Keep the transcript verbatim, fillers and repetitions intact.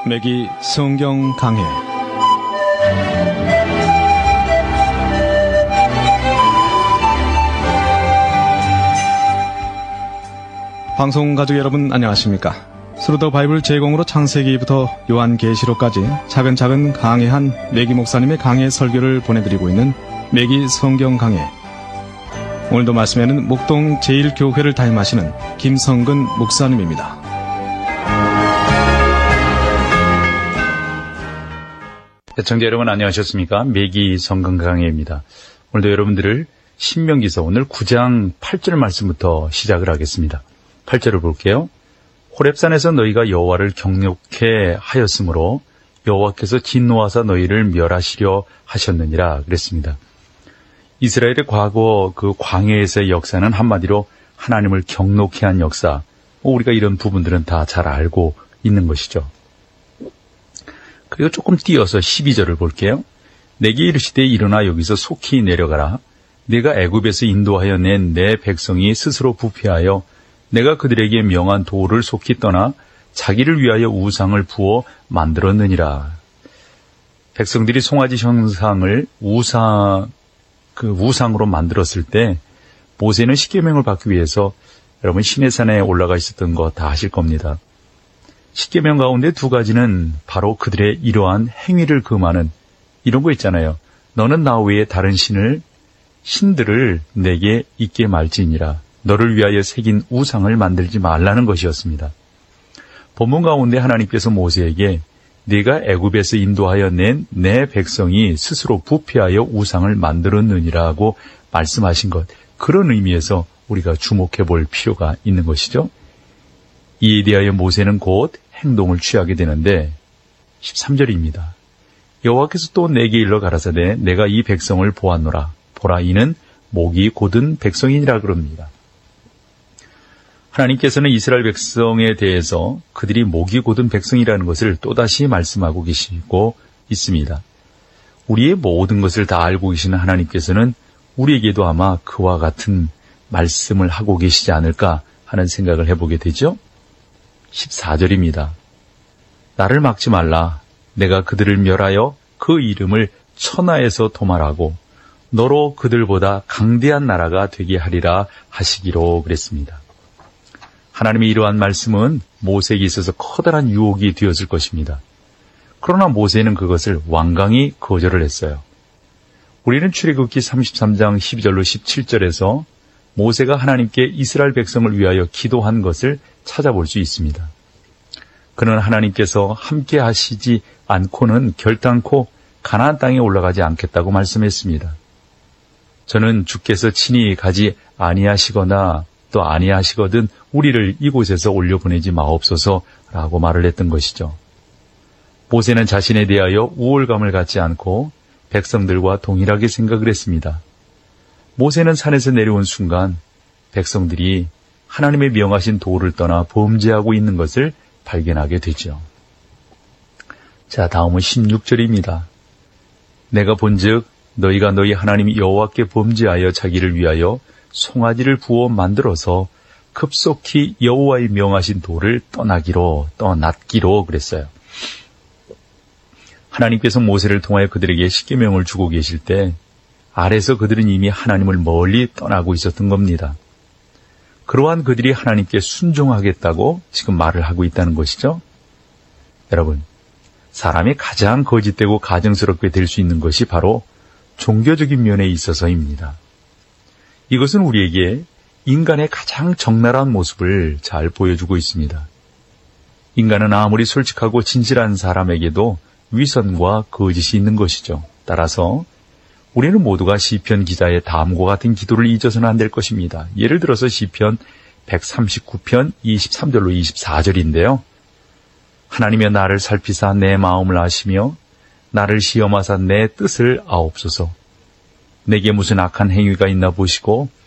매기 성경 강해. 방송 가족 여러분 안녕하십니까? 스루더 바이블 제공으로 창세기부터 요한계시록까지 차근차근 강해한 매기 목사님의 강해 설교를 보내드리고 있는 매기 성경 강해. 오늘도 말씀에는 목동 제일 교회를 담임하시는 김성근 목사님입니다. 시청자 여러분 안녕하셨습니까? 매기 성경 강해입니다. 오늘도 여러분들을 신명기서 오늘 구 장 팔 절 말씀부터 시작을 하겠습니다. 팔 절을 볼게요. 호렙산에서 너희가 여호와를 경욕해 하였으므로 여호와께서 진노하사 너희를 멸하시려 하셨느니라 그랬습니다. 이스라엘의 과거 그 광야에서의 역사는 한마디로 하나님을 경욕해 한 역사, 우리가 이런 부분들은 다 잘 알고 있는 것이죠. 그리고 조금 띄어서 십이 절을 볼게요. 내게 이르시되 일어나 여기서 속히 내려가라. 내가 애굽에서 인도하여 낸 내 백성이 스스로 부패하여 내가 그들에게 명한 도를 속히 떠나 자기를 위하여 우상을 부어 만들었느니라. 백성들이 송아지 형상을 우상, 그 우상으로 만들었을 때 모세는 십계명을 받기 위해서 여러분 시내산에 올라가 있었던 거 다 아실 겁니다. 십계명 가운데 두 가지는 바로 그들의 이러한 행위를 금하는 이런 거 있잖아요. 너는 나 외에 다른 신을 신들을 내게 있게 말지니라. 너를 위하여 새긴 우상을 만들지 말라는 것이었습니다. 본문 가운데 하나님께서 모세에게 네가 애굽에서 인도하여 낸 내 백성이 스스로 부패하여 우상을 만들었느니라고 말씀하신 것, 그런 의미에서 우리가 주목해 볼 필요가 있는 것이죠. 이에 대하여 모세는 곧 행동을 취하게 되는데 십삼 절입니다. 여호와께서 또 내게 일러 가라사대 내가 이 백성을 보았노라. 보라 이는 목이 곧은 백성이니라 그럽니다. 하나님께서는 이스라엘 백성에 대해서 그들이 목이 곧은 백성이라는 것을 또다시 말씀하고 계시고 있습니다. 우리의 모든 것을 다 알고 계시는 하나님께서는 우리에게도 아마 그와 같은 말씀을 하고 계시지 않을까 하는 생각을 해보게 되죠. 십사 절입니다. 나를 막지 말라. 내가 그들을 멸하여 그 이름을 천하에서 도말하고 너로 그들보다 강대한 나라가 되게 하리라 하시기로 그랬습니다. 하나님의 이러한 말씀은 모세에게 있어서 커다란 유혹이 되었을 것입니다. 그러나 모세는 그것을 완강히 거절을 했어요. 우리는 출애굽기 삼십삼 장 십이 절로 십칠 절에서 모세가 하나님께 이스라엘 백성을 위하여 기도한 것을 찾아볼 수 있습니다. 그는 하나님께서 함께 하시지 않고는 결단코 가나안 땅에 올라가지 않겠다고 말씀했습니다. 저는 주께서 친히 가지 아니하시거나 또 아니하시거든 우리를 이곳에서 올려보내지 마옵소서라고 말을 했던 것이죠. 모세는 자신에 대하여 우월감을 갖지 않고 백성들과 동일하게 생각을 했습니다. 모세는 산에서 내려온 순간 백성들이 하나님의 명하신 도를 떠나 범죄하고 있는 것을 발견하게 되죠. 자, 다음은 십육 절입니다. 내가 본즉 너희가 너희 하나님 여호와께 범죄하여 자기를 위하여 송아지를 부어 만들어서 급속히 여호와의 명하신 도를 떠나기로 떠났기로 그랬어요. 하나님께서 모세를 통하여 그들에게 십계명을 주고 계실 때 아래서 그들은 이미 하나님을 멀리 떠나고 있었던 겁니다. 그러한 그들이 하나님께 순종하겠다고 지금 말을 하고 있다는 것이죠. 여러분, 사람이 가장 거짓되고 가증스럽게 될 수 있는 것이 바로 종교적인 면에 있어서입니다. 이것은 우리에게 인간의 가장 적나라한 모습을 잘 보여주고 있습니다. 인간은 아무리 솔직하고 진실한 사람에게도 위선과 거짓이 있는 것이죠. 따라서 우리는 모두가 시편 기자의 다음과 같은 기도를 잊어서는 안 될 것입니다. 예를 들어서 시편 백삼십구 편 이십삼 절로 이십사 절인데요. 하나님여 나를 살피사 내 마음을 아시며 나를 시험하사 내 뜻을 아옵소서. 내게 무슨 악한 행위가 있나 보시고